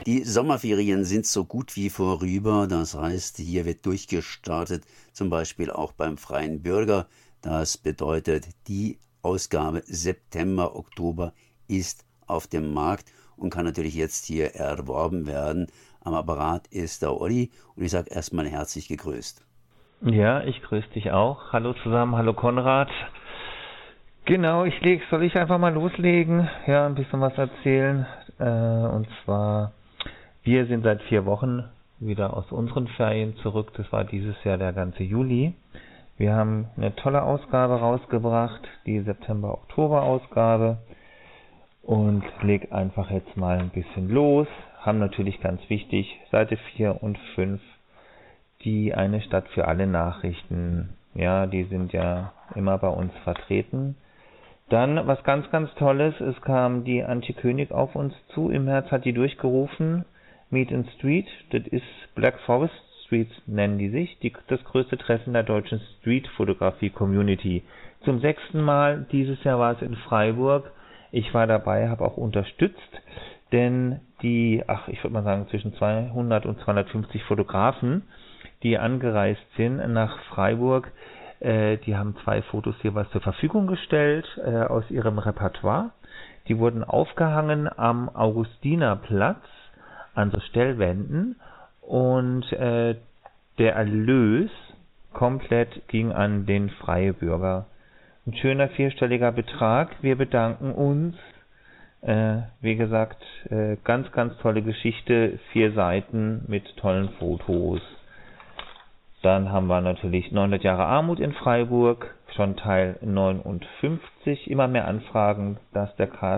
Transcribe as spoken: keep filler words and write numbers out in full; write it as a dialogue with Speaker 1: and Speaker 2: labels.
Speaker 1: Die Sommerferien sind so gut wie vorüber. Das heißt, hier wird durchgestartet, zum Beispiel auch beim Freien Bürger. Das bedeutet, die Ausgabe September, Oktober ist auf dem Markt und kann natürlich jetzt hier erworben werden. Am Apparat ist der Olli und ich sage erstmal herzlich gegrüßt.
Speaker 2: Ja, ich grüße dich auch. Hallo zusammen, hallo Konrad. Genau, ich leg, soll ich einfach mal loslegen? Ja, ein bisschen was erzählen. Äh, und zwar, wir sind seit vier Wochen wieder aus unseren Ferien zurück. Das war dieses Jahr der ganze Juli. Wir haben eine tolle Ausgabe rausgebracht, die September-Oktober-Ausgabe. Und leg einfach jetzt mal ein bisschen los. Haben natürlich ganz wichtig Seite vier und fünf, die eine Stadt für alle Nachrichten. Ja, die sind ja immer bei uns vertreten. Dann, was ganz, ganz Tolles, es kam die Antje König auf uns zu. Im März hat die durchgerufen, Meet in Street, das ist Black Forest Streets, nennen die sich, die, das größte Treffen der deutschen Street-Fotografie-Community. Zum sechsten Mal, dieses Jahr war es in Freiburg. Ich war dabei, habe auch unterstützt, denn die, ach, ich würde mal sagen, zwischen zweihundert und zweihundertfünfzig Fotografen, die angereist sind nach Freiburg, äh, die haben zwei Fotos jeweils zur Verfügung gestellt äh, aus ihrem Repertoire. Die wurden aufgehangen am Augustinerplatz an so Stellwänden und äh, der Erlös komplett ging an den Freie Bürger. Ein schöner vierstelliger Betrag. Wir bedanken uns. Äh, wie gesagt, äh, ganz, ganz tolle Geschichte. Vier Seiten mit tollen Fotos. Dann haben wir natürlich neunhundert Jahre Armut in Freiburg, schon Teil neunundfünfzig. Immer mehr Anfragen, dass der K